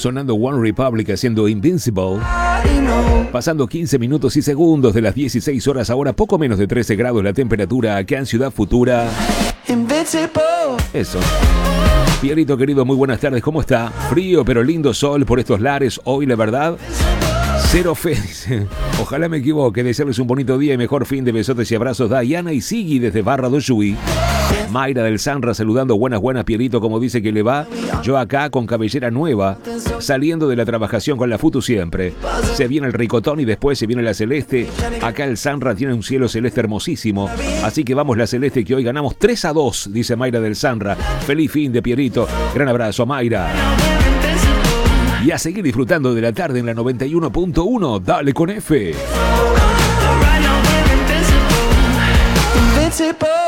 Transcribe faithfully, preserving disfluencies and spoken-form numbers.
Sonando One Republic haciendo Invincible. Pasando quince minutos y segundos de las dieciséis horas, ahora poco menos de trece grados la temperatura acá en Ciudad Futura. Eso. Pierrito querido, muy buenas tardes, ¿cómo está? Frío pero lindo sol por estos lares hoy, la verdad. Cero fe, dice. Ojalá me equivoque, desearles un bonito día y mejor fin de besotes y abrazos. Diana y Sigui desde Barra do Chuy. Mayra del Sanra saludando, buenas, buenas, Pierrito, como dice que le va. Yo acá con cabellera nueva, saliendo de la trabajación con la Futu siempre. Se viene el ricotón y después se viene la celeste. Acá el Sanra tiene un cielo celeste hermosísimo. Así que vamos la celeste, que hoy ganamos tres a dos, dice Mayra del Sanra. Feliz fin de Pierrito. Gran abrazo, Mayra. Y a seguir disfrutando de la tarde en la noventa y uno punto uno. Dale con F. Invincible.